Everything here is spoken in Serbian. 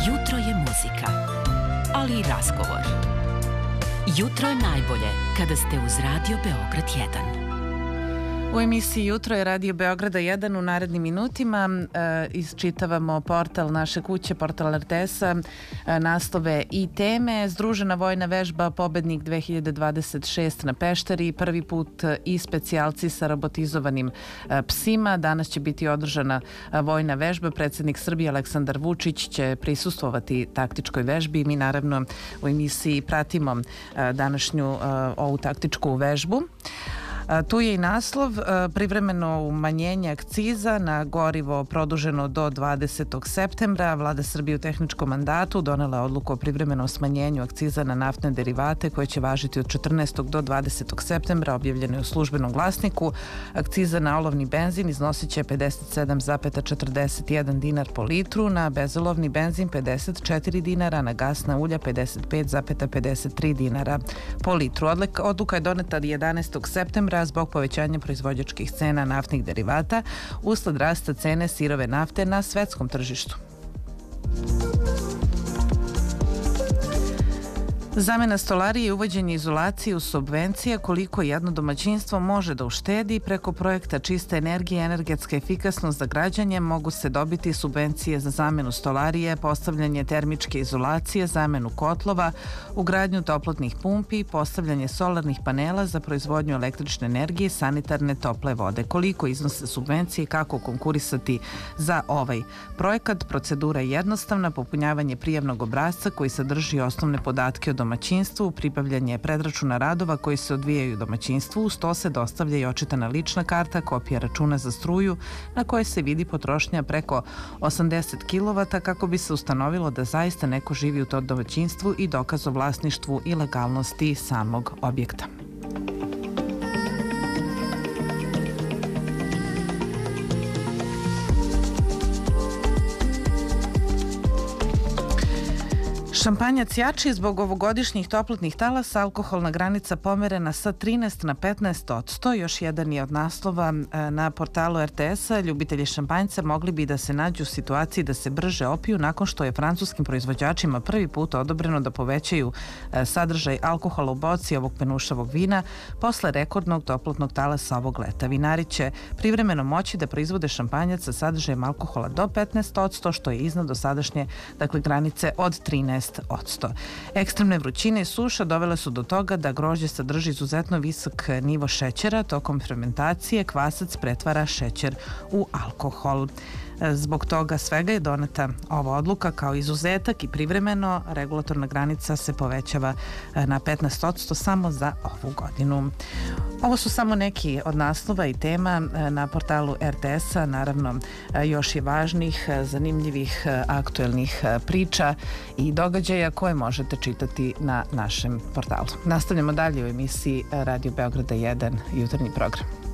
Jutro je muzika, ali i razgovor. Jutro je najbolje kada ste uz Radio Beograd 1. U emisiji Jutro je Radio Beograda 1 u narednim minutima isčitavamo portal naše kuće, portal RTS-a, naslove i teme. Združena vojna vežba Pobednik 2026 na Pešteri, prvi put i specijalci sa robotizovanim psima. Danas će biti održana vojna vežba. Predsjednik Srbije Aleksandar Vučić će prisustvovati taktičkoj vežbi. Mi naravno u emisiji pratimo današnju ovu taktičku vežbu. Tu je i naslov privremeno umanjenje akciza na gorivo produženo do 20. septembra. Vlada Srbije u tehničkom mandatu donela je odluku o privremenom smanjenju akciza na naftne derivate koje će važiti od 14. do 20. septembra. Objavljeno je u službenom glasniku. Akciza na olovni benzin iznosit će 57,41 dinar po litru, na bezolovni benzin 54 dinara, na gasna ulja 55,53 dinara po litru. Odluka je doneta 11. septembra zbog povećanja proizvođačkih cena naftnih derivata usled rasta cene sirove nafte na svetskom tržištu. Zamena stolarije i uvođenje izolacije uz subvencije koliko jedno domaćinstvo može da uštedi preko projekta Čista energija i energetska efikasnost za građanje mogu se dobiti subvencije za zamenu stolarije, postavljanje termičke izolacije, zamenu kotlova, ugradnju toplotnih pumpi, postavljanje solarnih panela za proizvodnju električne energije i sanitarne tople vode. Koliko iznose subvencije i kako konkurisati za ovaj projekat? Procedura je jednostavna, popunjavanje prijavnog obrasca koji sadrži osnovne podatke o domaćinstvu, pribavljanje predračuna radova koji se odvijaju u domaćinstvu, uz to se dostavlja i očitana lična karta, kopija računa za struju na kojoj se vidi potrošnja preko 80 kW kako bi se ustanovilo da zaista neko živi u tom domaćinstvu i dokaz o vlasništvu i legalnosti samog objekta. Šampanjac jači zbog ovogodišnjih toplotnih talasa, alkoholna granica pomerena sa 13 na 15%. Još jedan je od naslova na portalu RTS-a. Ljubitelji šampanjca mogli bi da se nađu u situaciji da se brže opiju nakon što je francuskim proizvođačima prvi put odobreno da povećaju sadržaj alkohola u boci ovog penušavog vina posle rekordnog toplotnog talasa ovog leta. Vinari će privremeno moći da proizvode šampanjac sa sadržajem alkohola do 15%, što je iznad dosadašnje granice od 13%. Ekstremne vrućine i suša dovele su do toga da grožđe sadrži izuzetno visok nivo šećera. Tokom fermentacije kvasac pretvara šećer u alkohol. Zbog toga svega je doneta ova odluka kao izuzetak i privremeno regulatorna granica se povećava na 15% samo za ovu godinu. Ovo su samo neki od naslova i tema na portalu RTS-a. Naravno, još je važnih, zanimljivih, aktuelnih priča i događaja koje možete čitati na našem portalu. Nastavljamo dalje u emisiji Radio Beograda 1 jutarnji program.